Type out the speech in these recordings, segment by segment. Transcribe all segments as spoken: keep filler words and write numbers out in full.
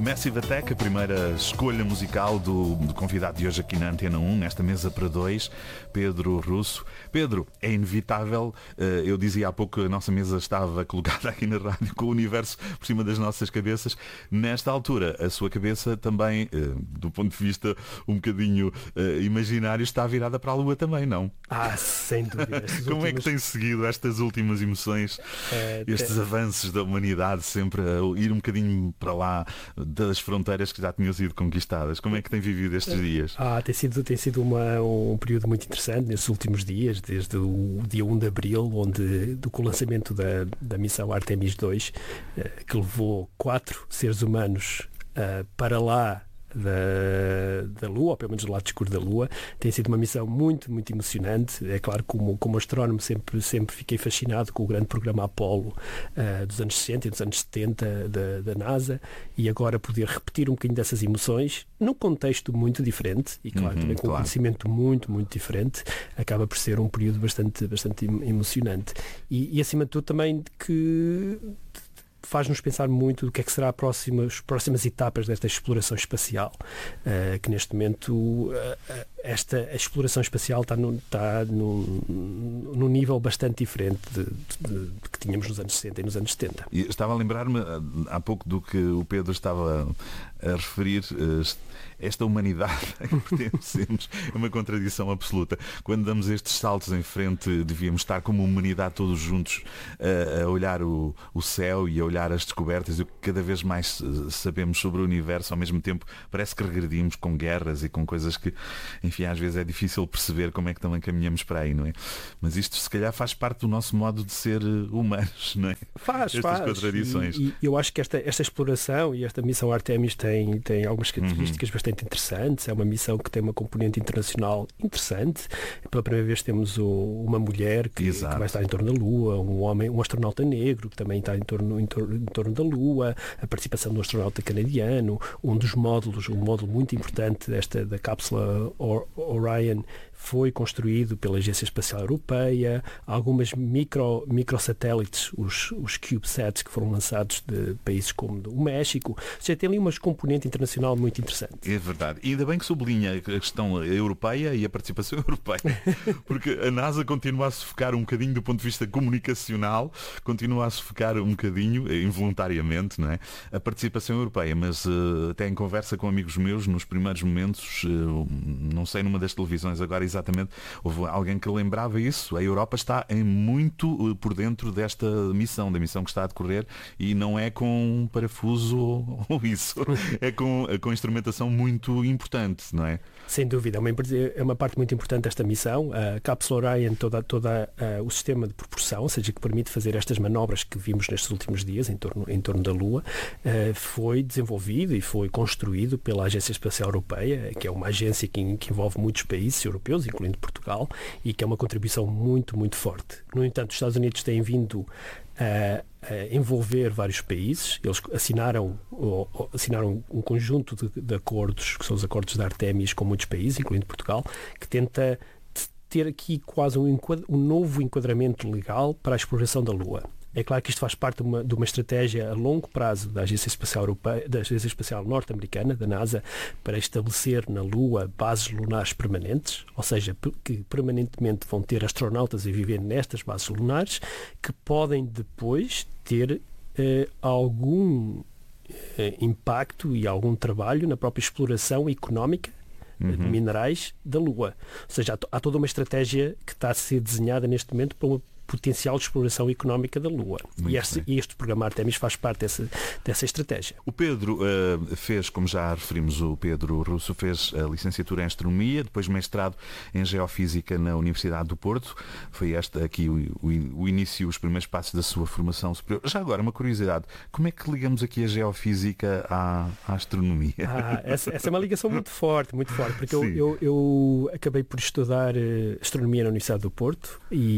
Massive Attack, a primeira escolha musical do, do convidado de hoje aqui na Antena um, nesta mesa para dois, Pedro Russo. Pedro, é inevitável, eu dizia há pouco que a nossa mesa estava colocada aqui na rádio com o universo por cima das nossas cabeças. Nesta altura, a sua cabeça também, do ponto de vista um bocadinho imaginário, está virada para a Lua também, não? Ah, sem dúvida. Como últimas... é que tem seguido estas últimas emoções, é, estes é... avanços da humanidade, sempre a ir um bocadinho para lá das fronteiras que já tinham sido conquistadas? Como é que tem vivido estes dias? Ah, tem sido, tem sido uma, um período muito interessante nesses últimos dias, desde o dia um de Abril, onde, do com o lançamento da, da missão Artemis dois, que levou quatro seres humanos uh, para lá Da, da Lua, ou pelo menos do lado escuro da Lua. Tem sido uma missão muito, muito emocionante. É claro que como, como astrónomo sempre, sempre fiquei fascinado com o grande programa Apollo uh, dos anos sessenta e dos anos setenta da, da NASA, e agora poder repetir um bocadinho dessas emoções num contexto muito diferente e claro, uhum, também com claro. um conhecimento muito, muito diferente, acaba por ser um período bastante, bastante emocionante e, e acima de tudo também que faz-nos pensar muito do que é que será a próxima, as próximas etapas desta exploração espacial, uh, que neste momento uh, esta a exploração espacial está, no, está num, num nível bastante diferente de, de, de que tínhamos nos anos sessenta e nos anos setenta. E estava a lembrar-me há pouco do que o Pedro estava a referir, esta humanidade a que pertencemos é uma contradição absoluta. Quando damos estes saltos em frente, devíamos estar como humanidade todos juntos a, a olhar o, o céu e a olhar as descobertas e o que cada vez mais sabemos sobre o universo. Ao mesmo tempo parece que regredimos com guerras e com coisas que, enfim, às vezes é difícil perceber como é que também caminhamos para aí, não é? Mas isto se calhar faz parte do nosso modo de ser humanos, não é? Faz, Estas faz. contradições. E, e eu acho que esta, esta exploração e esta missão Artemis tem, tem algumas características uhum. bastante interessantes. É uma missão que tem uma componente internacional interessante. Pela primeira vez temos o, uma mulher que, que vai estar em torno da Lua, um homem, um astronauta negro que também está em torno, em torno, em torno da Lua, a participação do astronauta canadiano, um dos módulos, um módulo muito importante desta, da cápsula Orion foi construído pela Agência Espacial Europeia, algumas micro, microsatélites, os, os CubeSats, que foram lançados de países como o México. Ou seja, tem ali uma componente internacional muito interessante. É verdade. E ainda bem que sublinha a questão europeia e a participação europeia. Porque a NASA continua a sufocar um bocadinho do ponto de vista comunicacional, continua a sufocar um bocadinho, involuntariamente, não é? A participação europeia. Mas uh, até em conversa com amigos meus, nos primeiros momentos, uh, não sei, numa das televisões agora, exatamente, houve alguém que lembrava isso. A Europa está em muito por dentro desta missão, da missão que está a decorrer, e não é com parafuso ou, ou isso, é com, com instrumentação muito importante, não é? Sem dúvida, é uma, é uma parte muito importante desta missão. A cápsula Orion, toda, toda uh, o sistema de propulsão, ou seja, que permite fazer estas manobras que vimos nestes últimos dias em torno, em torno da Lua, uh, foi desenvolvido e foi construído pela Agência Espacial Europeia, que é uma agência que, que envolve muitos países europeus, incluindo Portugal, e que é uma contribuição muito, muito forte. No entanto, os Estados Unidos têm vindo a, a envolver vários países. Eles assinaram, ou, ou, assinaram um conjunto de, de acordos, que são os acordos de Artemis, com muitos países, incluindo Portugal, que tenta ter aqui quase um, um novo enquadramento legal para a exploração da Lua. É claro que isto faz parte de uma, de uma estratégia a longo prazo da Agência Espacial Europeia, da Agência Espacial Norte-Americana, da NASA, para estabelecer na Lua bases lunares permanentes, ou seja, que permanentemente vão ter astronautas a viver nestas bases lunares, que podem depois ter eh, algum eh, impacto e algum trabalho na própria exploração económica de uhum. minerais da Lua. Ou seja, há, há toda uma estratégia que está a ser desenhada neste momento para uma potencial de exploração económica da Lua. E este, este programa Artemis faz parte dessa, dessa estratégia. O Pedro uh, fez, como já referimos, o Pedro Russo fez a licenciatura em Astronomia, depois mestrado em Geofísica na Universidade do Porto. Foi este aqui o, o, o início, os primeiros passos da sua formação superior. Já agora, uma curiosidade, como é que ligamos aqui a Geofísica à, à Astronomia? Ah, essa, essa é uma ligação muito forte, muito forte, porque eu, eu, eu acabei por estudar uh, Astronomia na Universidade do Porto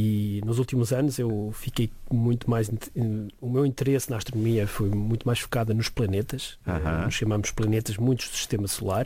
e nos últimos anos eu fiquei muito mais, o meu interesse na astronomia foi muito mais focado nos planetas, uh-huh. nós chamamos planetas muitos do sistema solar,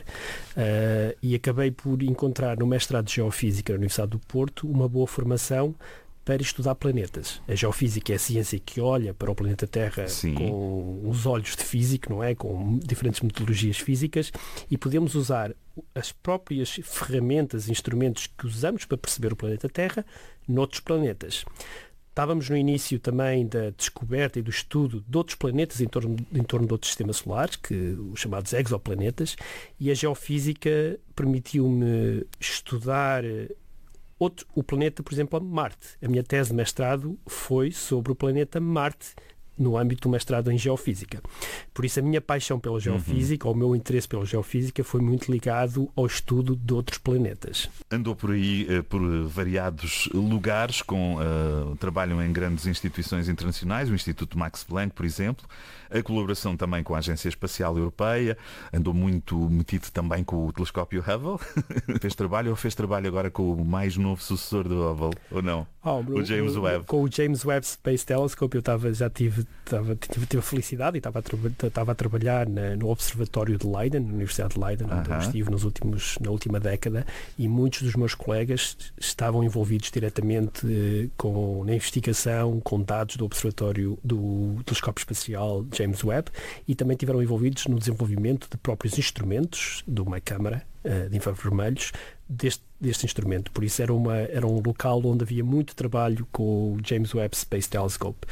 uh, e acabei por encontrar no mestrado de Geofísica na Universidade do Porto uma boa formação para estudar planetas. A geofísica é a ciência que olha para o planeta Terra Sim. com os olhos de físico, não é? Com diferentes metodologias físicas, e podemos usar as próprias ferramentas, instrumentos que usamos para perceber o planeta Terra noutros planetas. Estávamos no início também da descoberta e do estudo de outros planetas em torno, em torno de outros sistemas solares, que, os chamados exoplanetas, e a geofísica permitiu-me estudar outro, o planeta, por exemplo, Marte. A minha tese de mestrado foi sobre o planeta Marte, no âmbito do mestrado em Geofísica. Por isso a minha paixão pela geofísica, uhum. ou o meu interesse pela geofísica foi muito ligado ao estudo de outros planetas. Andou por aí uh, por variados lugares, com uh, trabalho em grandes instituições internacionais, o Instituto Max Planck, por exemplo, a colaboração também com a Agência Espacial Europeia, andou muito metido também com o telescópio Hubble. Fez trabalho ou fez trabalho agora com o mais novo sucessor do Hubble, ou não? Oh, o James o, Webb. Com o James Webb Space Telescope eu tava, já tive, tava, tive, tive a felicidade e estava a, a trabalhar na, no Observatório de Leiden, na Universidade de Leiden, onde uh-huh. eu estive nos últimos, na última década, e muitos dos meus colegas estavam envolvidos diretamente eh, com, na investigação, com dados do Observatório do Telescópio Espacial James Webb, e também estiveram envolvidos no desenvolvimento de próprios instrumentos de uma câmara uh, de infravermelhos deste, deste instrumento. Por isso era, uma, era um local onde havia muito trabalho com o James Webb Space Telescope.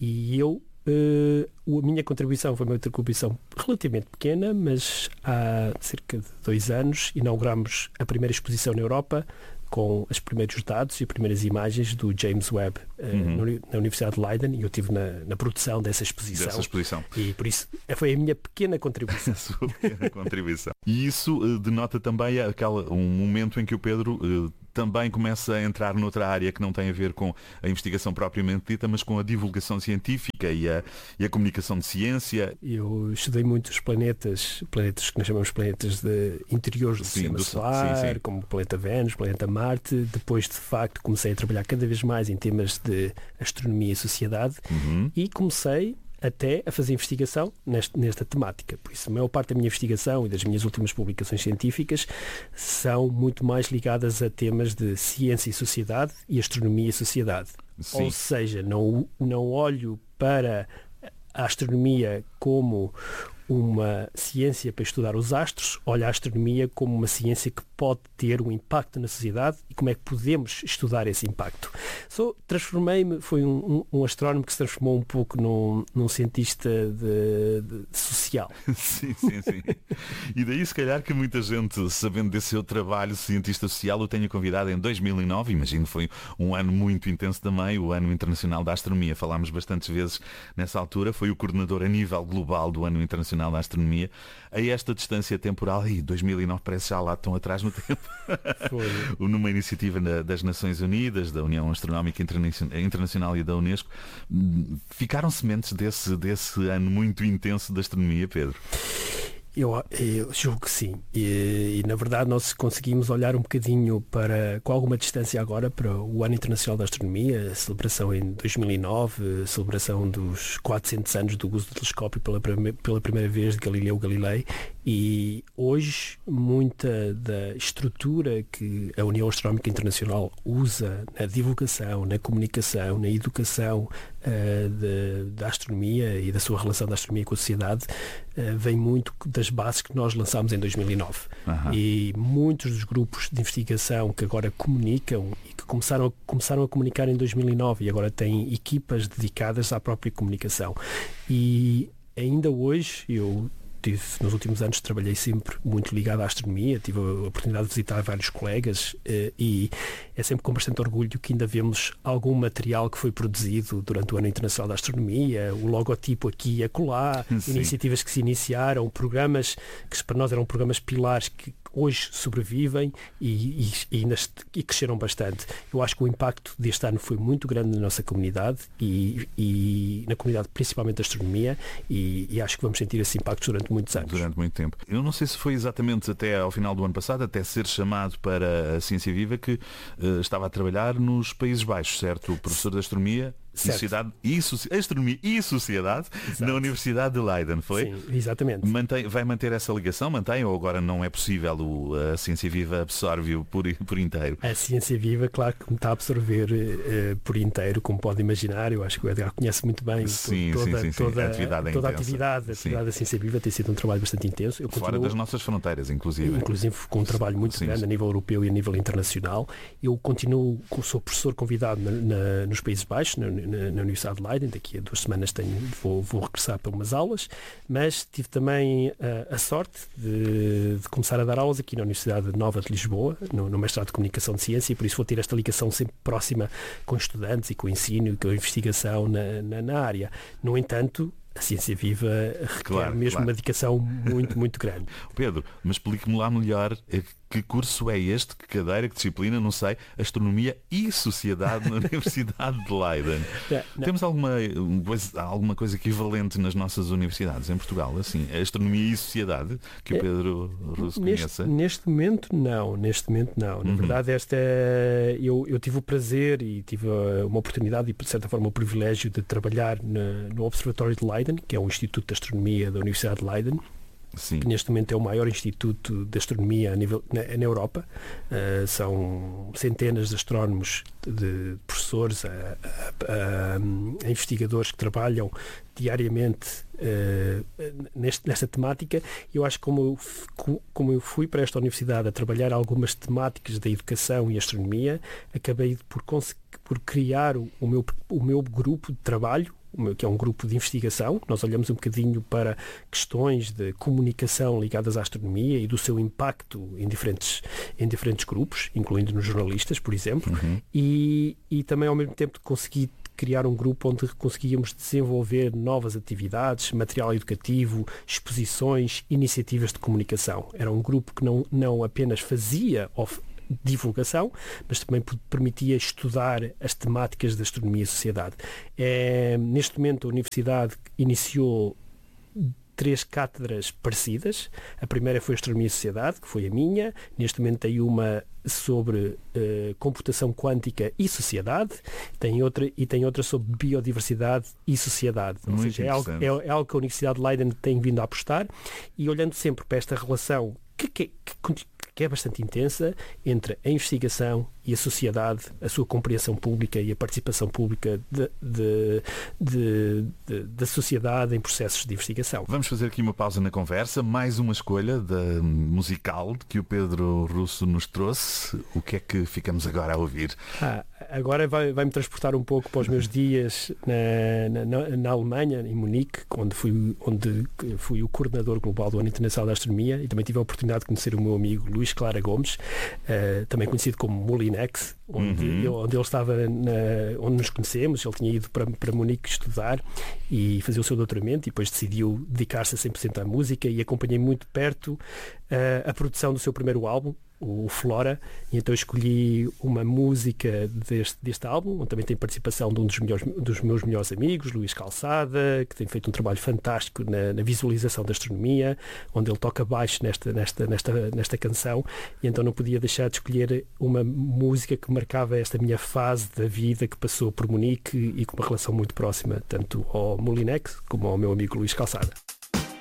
E eu, uh, a minha contribuição foi uma contribuição relativamente pequena, mas há cerca de dois anos inauguramos a primeira exposição na Europa com os primeiros dados e as primeiras imagens do James Webb uh, uhum. na Universidade de Leiden, e eu estive na, na produção dessa exposição. Dessa exposição. E por isso foi a minha pequena contribuição. A sua pequena contribuição. E isso uh, denota também aquela, um momento em que o Pedro uh, também começa a entrar noutra área que não tem a ver com a investigação propriamente dita, mas com a divulgação científica e a, e a comunicação de ciência. Eu estudei muitos planetas, planetas que nós chamamos de planetas de interiores do sim, sistema do, solar, sim, sim. como o planeta Vênus, o planeta Marte. Depois, de facto, comecei a trabalhar cada vez mais em temas de astronomia e sociedade, uhum. e comecei até a fazer investigação neste, nesta temática. Por isso, a maior parte da minha investigação e das minhas últimas publicações científicas são muito mais ligadas a temas de ciência e sociedade e astronomia e sociedade. Sim. Ou seja, não, não olho para a astronomia como uma ciência para estudar os astros, olho a astronomia como uma ciência que pode ter um impacto na sociedade e como é que podemos estudar esse impacto. So, transformei-me, foi um, um, um astrónomo que se transformou um pouco num, num cientista de, de, de social. Sim, sim, sim. E daí se calhar que muita gente, sabendo desse seu trabalho cientista social, o tenha convidado em dois mil e nove, imagino que foi um ano muito intenso também, o Ano Internacional da Astronomia. Falámos bastantes vezes nessa altura, foi o coordenador a nível global do Ano Internacional da Astronomia. A esta distância temporal, e dois mil e nove parece já lá tão atrás no tempo. Foi. Numa iniciativa das Nações Unidas, da União Astronómica Internacional e da Unesco, ficaram sementes desse, desse ano muito intenso da astronomia, Pedro? Eu, eu julgo que sim. E, e, na verdade, nós conseguimos olhar um bocadinho para, com alguma distância agora, para o Ano Internacional da Astronomia, a celebração em dois mil e nove, a celebração dos quatrocentos anos do uso do telescópio pela, pela primeira vez de Galileu Galilei. E hoje, muita da estrutura que a União Astronómica Internacional usa na divulgação, na comunicação, na educação uh, de, da astronomia e da sua relação da astronomia com a sociedade, uh, vem muito das bases que nós lançámos em dois mil e nove. Uhum. E muitos dos grupos de investigação que agora comunicam e que começaram a, começaram a comunicar em dois mil e nove e agora têm equipas dedicadas à própria comunicação. E ainda hoje eu tive, nos últimos anos trabalhei sempre muito ligado à astronomia, tive a oportunidade de visitar vários colegas e é sempre com bastante orgulho que ainda vemos algum material que foi produzido durante o Ano Internacional da Astronomia, o logotipo aqui e acolá, Sim. iniciativas que se iniciaram, programas que para nós eram programas pilares que hoje sobrevivem e, e, e, nas, e cresceram bastante. Eu acho que o impacto deste ano foi muito grande na nossa comunidade e, e na comunidade principalmente da astronomia e, e acho que vamos sentir esse impacto durante muitos anos. Durante muito tempo. Eu não sei se foi exatamente até ao final do ano passado, até ser chamado para a Ciência Viva, que uh, estava a trabalhar nos Países Baixos, certo? O professor de astronomia e Sociedade e Soci... Astronomia e Sociedade. Exato. Na Universidade de Leiden, foi? Sim, exatamente. Mantém, vai manter essa ligação? Mantém ou agora não é possível? O, a Ciência Viva absorve-o por, por inteiro? A Ciência Viva, claro que me está a absorver uh, por inteiro, como pode imaginar. Eu acho que o Edgar conhece muito bem sim, toda, sim, sim, toda, sim. A atividade, é toda a atividade, a atividade da Ciência Viva tem sido um trabalho bastante intenso. Eu Fora das nossas fronteiras, inclusive. Inclusive com um trabalho muito sim, grande sim. a nível europeu e a nível internacional. Eu continuo, sou professor convidado na, na, nos Países Baixos, na, na, na Universidade de Leiden. Daqui a duas semanas tenho, vou, vou regressar para umas aulas, mas tive também a, a sorte de, de começar a dar aulas aqui na Universidade Nova de Lisboa, no, no mestrado de Comunicação de Ciência, e por isso vou ter esta ligação sempre próxima com estudantes e com o ensino e com a investigação na, na, na área. No entanto, a Ciência Viva requer claro, mesmo claro. uma dedicação muito, muito grande. Pedro, mas explique-me lá melhor que curso é este, que cadeira, que disciplina, não sei, Astronomia e Sociedade na Universidade de Leiden. Não, não. Temos alguma, alguma coisa equivalente nas nossas universidades em Portugal, assim, Astronomia e Sociedade, que o Pedro Russo conheça? Neste, neste momento não, neste momento não. Na uhum. verdade, esta eu, eu tive o prazer e tive uma oportunidade e, de certa forma, o privilégio de trabalhar na, no Observatório de Leiden, que é um Instituto de Astronomia da Universidade de Leiden. Sim. Que neste momento é o maior instituto de astronomia a nível, na, na Europa. Uh, são centenas de astrónomos, de professores, a, a, a, a investigadores que trabalham diariamente uh, neste, nesta temática. Eu acho que como eu, como eu fui para esta universidade a trabalhar algumas temáticas da educação e astronomia, acabei por, por criar o, o, meu, o meu grupo de trabalho, que é um grupo de investigação. Nós olhamos um bocadinho para questões de comunicação ligadas à astronomia e do seu impacto em diferentes, em diferentes grupos, incluindo nos jornalistas, por exemplo, uhum. e, e também ao mesmo tempo consegui criar um grupo onde conseguíamos desenvolver novas atividades, material educativo, exposições, iniciativas de comunicação. Era um grupo que não, não apenas fazia of- divulgação, mas também permitia estudar as temáticas da astronomia e sociedade. É, neste momento a Universidade iniciou três cátedras parecidas. A primeira foi Astronomia e Sociedade, que foi a minha. Neste momento tem uma sobre uh, computação quântica e sociedade, tem outra, e tem outra sobre biodiversidade e sociedade. Ou seja, é algo, é, é algo que a Universidade de Leiden tem vindo a apostar, e olhando sempre para esta relação que, que, que, que é bastante intensa entre a investigação e a sociedade, a sua compreensão pública e a participação pública de, de, de, de, da sociedade em processos de investigação. Vamos fazer aqui uma pausa na conversa, mais uma escolha da musical que o Pedro Russo nos trouxe. O que é que ficamos agora a ouvir? Ah, agora vai, vai-me transportar um pouco para os meus dias na, na, na Alemanha, em Munique, onde fui, onde fui o coordenador global do Ano Internacional da Astronomia, e também tive a oportunidade de conhecer o meu amigo Luís Clara Gomes, uh, também conhecido como Molinex, onde, uhum. eu, onde ele estava, na, onde nos conhecemos. Ele tinha ido para, para Munique estudar e fazer o seu doutoramento, e depois decidiu dedicar-se a cem por cento à música, e acompanhei muito de perto uh, a produção do seu primeiro álbum, o Flora, e então escolhi uma música deste, deste álbum, onde também tem participação de um dos, melhores, dos meus melhores amigos, Luís Calçada, que tem feito um trabalho fantástico na, na visualização da astronomia, onde ele toca baixo nesta, nesta, nesta, nesta canção, e então não podia deixar de escolher uma música que marcava esta minha fase da vida que passou por Munique, e com uma relação muito próxima tanto ao Molinex como ao meu amigo Luís Calçada.